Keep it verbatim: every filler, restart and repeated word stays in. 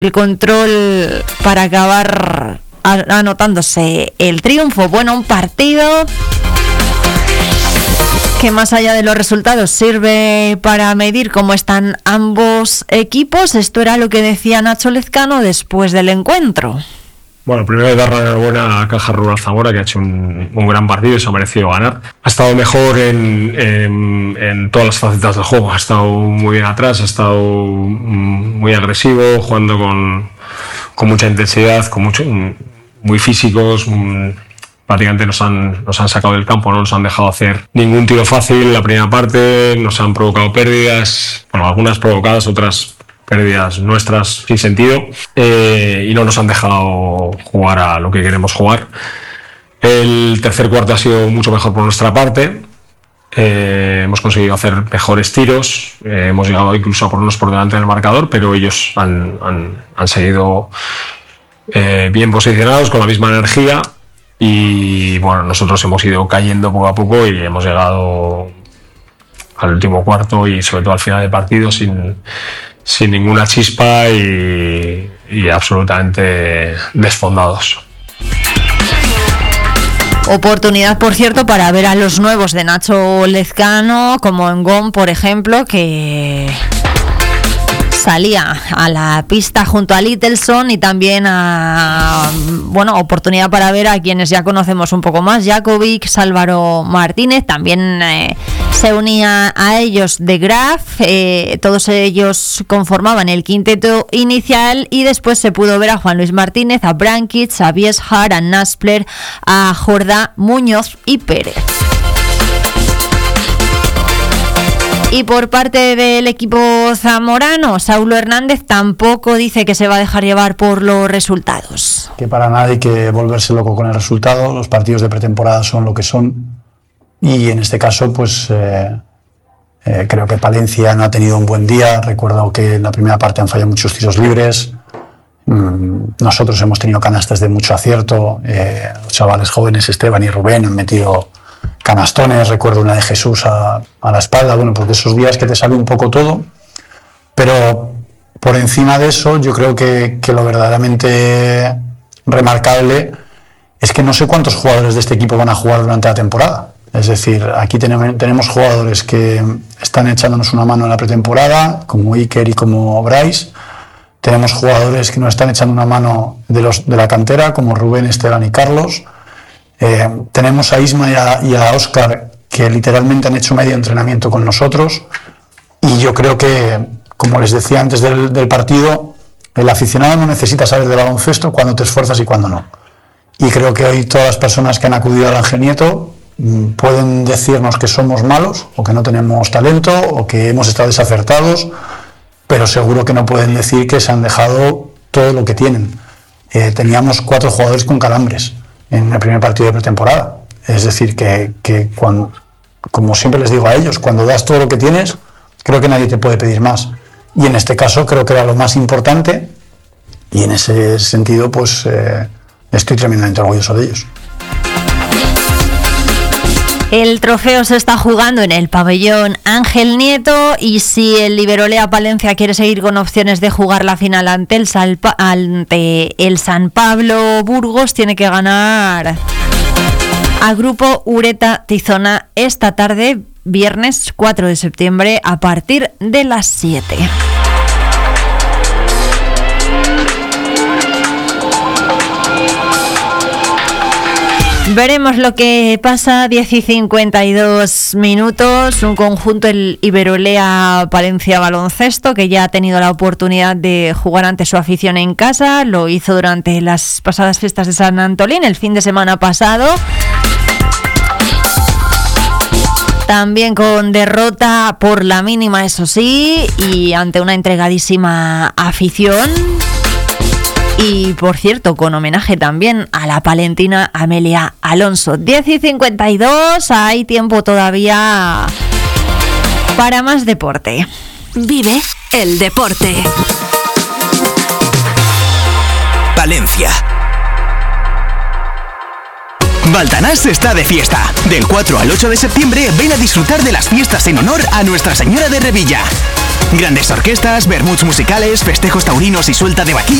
el control para acabar anotándose el triunfo. Bueno, un partido que más allá de los resultados sirve para medir cómo están ambos equipos. Esto era lo que decía Nacho Lezcano después del encuentro. Bueno, primero dar la enhorabuena a Caja Rural Zamora, que ha hecho un, un gran partido y se ha merecido ganar. Ha estado mejor en, en, en todas las facetas del juego. Ha estado muy bien atrás, ha estado muy agresivo, jugando con, con mucha intensidad, con mucho, muy físicos. Prácticamente nos han, nos han sacado del campo, no nos han dejado hacer ningún tiro fácil en la primera parte, nos han provocado pérdidas, bueno, algunas provocadas, otras pérdidas nuestras sin sentido, eh, y no nos han dejado jugar a lo que queremos jugar. El tercer cuarto ha sido mucho mejor por nuestra parte, eh, hemos conseguido hacer mejores tiros, eh, hemos llegado incluso a ponernos por delante del marcador, pero ellos han, han, han seguido eh, bien posicionados, con la misma energía. Y bueno, nosotros hemos ido cayendo poco a poco y hemos llegado al último cuarto y sobre todo al final del partido sin, sin ninguna chispa y, y absolutamente desfondados. Oportunidad, por cierto, para ver a los nuevos de Nacho Lezcano, como en Ngom, por ejemplo, que salía a la pista junto a Littleson, y también a, bueno, oportunidad para ver a quienes ya conocemos un poco más, Jakovic, Álvaro Martínez, también eh, se unía a ellos de Graf, eh, todos ellos conformaban el quinteto inicial, y después se pudo ver a Juan Luis Martínez, a Brankic, a Bieshar, a Naspler, a Jordá, Muñoz y Pérez. Y por parte del equipo zamorano, Saulo Hernández tampoco dice que se va a dejar llevar por los resultados. Que para nada hay que volverse loco con el resultado, los partidos de pretemporada son lo que son, y en este caso pues eh, eh, creo que Palencia no ha tenido un buen día. Recuerdo que en la primera parte han fallado muchos tiros libres, mm, nosotros hemos tenido canastas de mucho acierto, eh, los chavales jóvenes Esteban y Rubén han metido canastones, recuerdo una de Jesús a, a la espalda. Bueno, pues de esos días que te sale un poco todo, pero por encima de eso yo creo que, que lo verdaderamente remarcable es que no sé cuántos jugadores de este equipo van a jugar durante la temporada. Es decir, aquí tenemos, tenemos jugadores que están echándonos una mano en la pretemporada, como Iker y como Bryce. Tenemos jugadores que nos están echando una mano de, los, de la cantera, como Rubén, Esteban y Carlos. Eh, tenemos a Isma y a, y a Óscar, que literalmente han hecho medio entrenamiento con nosotros, y yo creo que, como les decía antes del, del partido, el aficionado no necesita saber de baloncesto cuando te esfuerzas y cuando no. Y creo que hoy todas las personas que han acudido al Ángel Nieto mmm, pueden decirnos que somos malos, o que no tenemos talento, o que hemos estado desacertados, pero seguro que no pueden decir que se han dejado todo lo que tienen. Eh, teníamos cuatro jugadores con calambres en el primer partido de pretemporada. Es decir, que, que cuando, como siempre les digo a ellos, cuando das todo lo que tienes, creo que nadie te puede pedir más. Y en este caso creo que era lo más importante, y en ese sentido pues eh, estoy tremendamente orgulloso de ellos. El trofeo se está jugando en el pabellón Ángel Nieto, y si el Iberolea Palencia quiere seguir con opciones de jugar la final ante el, Salpa, ante el San Pablo Burgos, tiene que ganar a Grupo Ureta Tizona esta tarde, viernes cuatro de septiembre, a partir de las siete. Veremos lo que pasa. Diez y cincuenta y dos minutos. Un conjunto, el Iberolea Palencia Baloncesto, que ya ha tenido la oportunidad de jugar ante su afición en casa. Lo hizo durante las pasadas fiestas de San Antolín, el fin de semana pasado. También con derrota por la mínima, eso sí, y ante una entregadísima afición. Y, por cierto, con homenaje también a la palentina Amelia Alonso. diez y cincuenta y dos, hay tiempo todavía para más deporte. Vive el deporte. Palencia. Baltanás está de fiesta. Del cuatro al ocho de septiembre ven a disfrutar de las fiestas en honor a Nuestra Señora de Revilla. Grandes orquestas, vermuts musicales, festejos taurinos y suelta de vaquillas